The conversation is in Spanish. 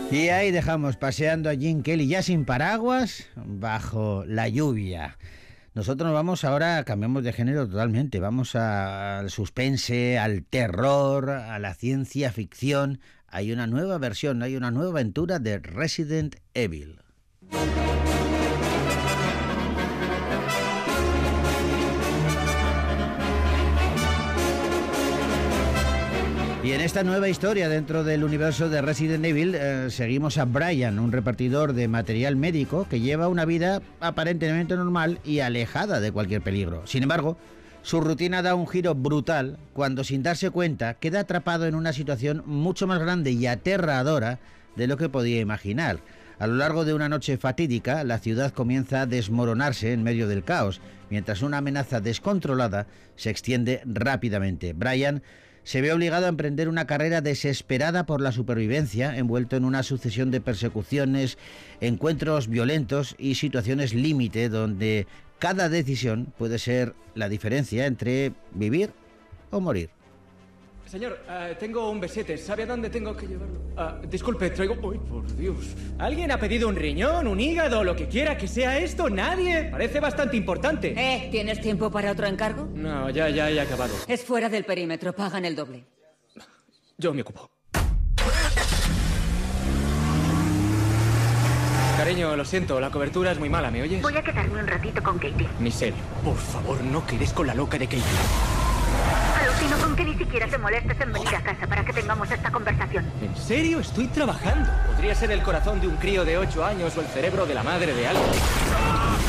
Y ahí dejamos paseando a Gene Kelly ya sin paraguas bajo la lluvia. Nosotros nos vamos ahora, cambiamos de género totalmente, vamos al suspense, al terror, a la ciencia ficción. Hay una nueva versión, hay una nueva aventura de Resident Evil. Y en esta nueva historia dentro del universo de Resident Evil seguimos a Brian, un repartidor de material médico que lleva una vida aparentemente normal y alejada de cualquier peligro. Sin embargo, su rutina da un giro brutal cuando, sin darse cuenta, queda atrapado en una situación mucho más grande y aterradora de lo que podía imaginar. A lo largo de una noche fatídica, la ciudad comienza a desmoronarse en medio del caos, mientras una amenaza descontrolada se extiende rápidamente. Brian se ve obligado a emprender una carrera desesperada por la supervivencia, envuelto en una sucesión de persecuciones, encuentros violentos y situaciones límite donde cada decisión puede ser la diferencia entre vivir o morir. Señor, tengo un besete. ¿Sabe a dónde tengo que llevarlo? Disculpe, traigo... ¡Uy, por Dios! ¿Alguien ha pedido un riñón, un hígado, lo que quiera que sea esto? ¿Nadie? Parece bastante importante. ¿Tienes tiempo para otro encargo? No, ya he acabado. Es fuera del perímetro, pagan el doble. Yo me ocupo. Cariño, lo siento, la cobertura es muy mala, ¿me oyes? Voy a quedarme un ratito con Katie. Michelle, por favor, no quedes con la loca de Katie. Alucino con que ni siquiera te molestes en venir a casa para que tengamos esta conversación. ¿En serio? Estoy trabajando. Podría ser el corazón de un crío de 8 años o el cerebro de la madre de alguien.